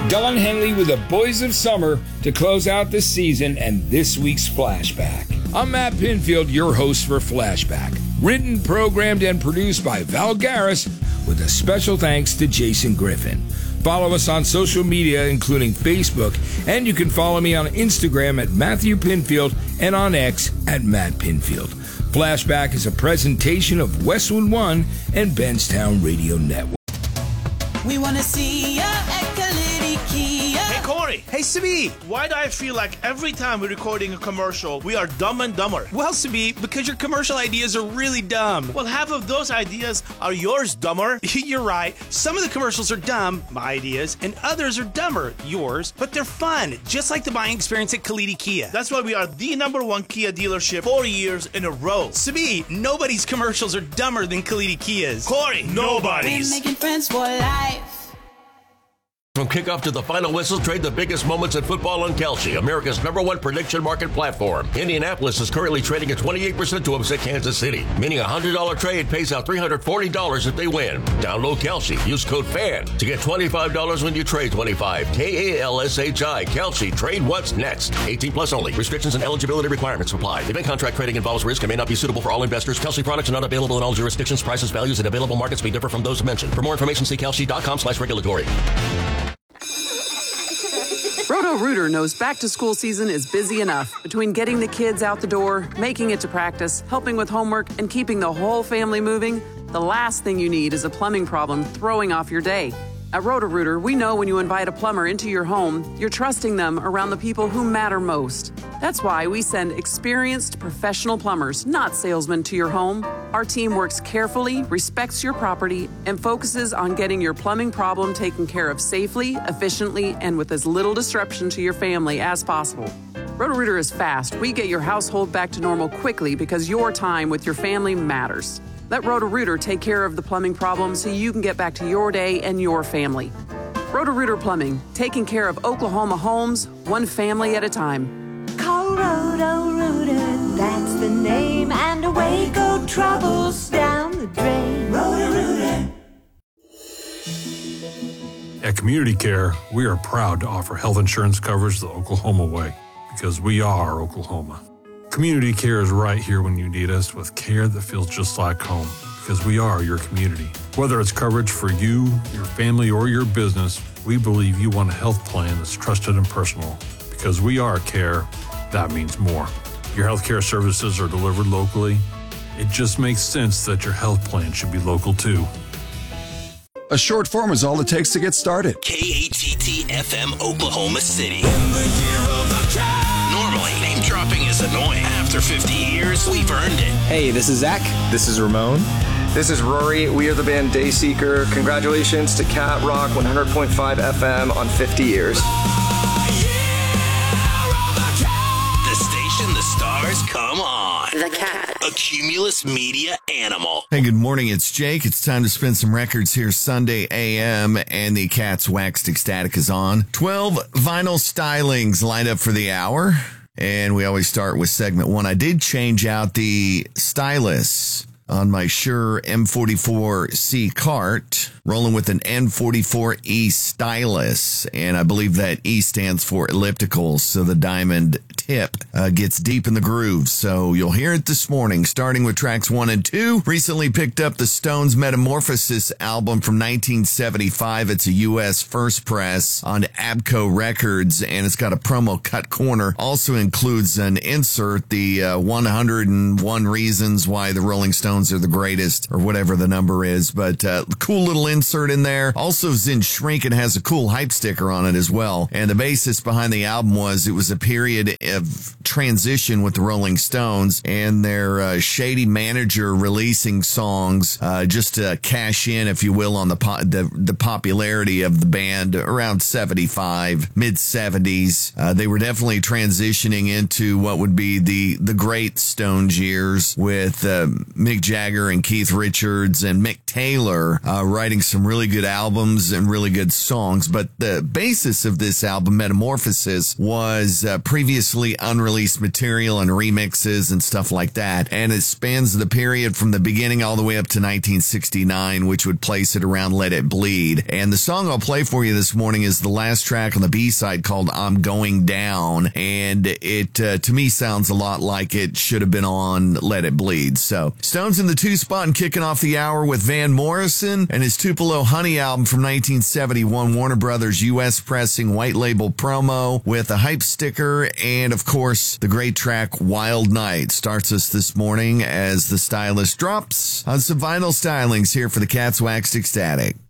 Don Henley with the Boys of Summer to close out the season and this week's Flashback. I'm Matt Pinfield, your host for Flashback. Written, programmed, and produced by Val Garris with a special thanks to Jason Griffin. Follow us on social media, including Facebook, and you can follow me on Instagram at Matthew Pinfield and on X at Matt Pinfield. Flashback is a presentation of Westwood One and Benstown Radio Network. We want to see ya at Kalidi Kia. Hey, Corey. Hey, Sabi. Why do I feel like every time we're recording a commercial, we are dumb and dumber? Well, Sabi, because your commercial ideas are really dumb. Well, half of those ideas are yours, dumber. You're right. Some of the commercials are dumb, my ideas, and others are dumber, yours, but they're fun, just like the buying experience at Kalidi Kia. That's why we are the #1 Kia dealership 4 years in a row. Sabi, nobody's commercials are dumber than Kalidi Kia's. Corey, nobody's. We're making friends for life. From kickoff to the final whistle, trade the biggest moments in football on Kalshi, America's #1 prediction market platform. Indianapolis is currently trading at 28% to upset Kansas City, meaning a $100 trade pays out $340 if they win. Download Kalshi. Use code FAN to get $25 when you trade 25. KALSHI. Kalshi. Trade what's next. 18 plus only. Restrictions and eligibility requirements apply. Event contract trading involves risk and may not be suitable for all investors. Kalshi products are not available in all jurisdictions. Prices, values, and available markets may differ from those mentioned. For more information, see kalshi.com/regulatory. Roto-Rooter knows back-to-school season is busy enough. Between getting the kids out the door, making it to practice, helping with homework, and keeping the whole family moving, the last thing you need is a plumbing problem throwing off your day. At Roto-Rooter, we know when you invite a plumber into your home, you're trusting them around the people who matter most. That's why we send experienced professional plumbers, not salesmen, to your home. Our team works carefully, respects your property, and focuses on getting your plumbing problem taken care of safely, efficiently, and with as little disruption to your family as possible. Roto-Rooter is fast. We get your household back to normal quickly because your time with your family matters. Let Roto-Rooter take care of the plumbing problem so you can get back to your day and your family. Roto-Rooter Plumbing, taking care of Oklahoma homes, one family at a time. Call Roto-Rooter, that's the name, and away go troubles down the drain. Roto-Rooter. At Community Care, we are proud to offer health insurance coverage the Oklahoma way, because we are Oklahoma. Community Care is right here when you need us with care that feels just like home, because we are your community. Whether it's coverage for you, your family, or your business, we believe you want a health plan that's trusted and personal. Because we are care, that means more. Your healthcare services are delivered locally. It just makes sense that your health plan should be local too. A short form is all it takes to get started. KATT-FM Oklahoma City. Normally, name dropping is annoying. After 50 years, we've earned it. Hey, this is Zach. This is Ramon. This is Rory. We are the band Dayseeker. Congratulations to Cat Rock 100.5 FM on 50 years. The station the stars come on. The Cat. A Cumulus Media animal. Hey, good morning. It's Jake. It's time to spin some records here Sunday AM, and the Cat's Waxed Ecstatic is on. 12 vinyl stylings lined up for the hour, and we always start with segment 1. I did change out the stylus on my Shure M44C cart, rolling with an N44E stylus, and I believe that E stands for elliptical, so the diamond tip gets deep in the groove. So you'll hear it this morning, starting with tracks 1 and 2. Recently picked up the Stones Metamorphosis album from 1975. It's a U.S. first press on Abco Records, and it's got a promo cut corner. Also includes an insert, the 101 Reasons Why the Rolling Stones are the greatest, or whatever the number is, but cool little insert in there. Also, Zin Shrinkin' has a cool hype sticker on it as well. And the basis behind the album was it was a period of transition with the Rolling Stones and their shady manager releasing songs just to cash in, if you will, on the popularity of the band around 75, mid-70s. They were definitely transitioning into what would be the great Stones years with Mick Jagger and Keith Richards and Mick Taylor writing some really good albums and really good songs. But the basis of this album, Metamorphosis, was previously unreleased material and remixes and stuff like that. And it spans the period from the beginning all the way up to 1969, which would place it around Let It Bleed. And the song I'll play for you this morning is the last track on the B-side called I'm Going Down. And it, to me, sounds a lot like it should have been on Let It Bleed. So Stone's in the 2 spot and kicking off the hour with Van Morrison and his Tupelo Honey album from 1971, Warner Brothers U.S. pressing, white label promo with a hype sticker, and of course the great track Wild Night starts us this morning as the stylist drops on some vinyl stylings here for the Cats Waxed Ecstatic.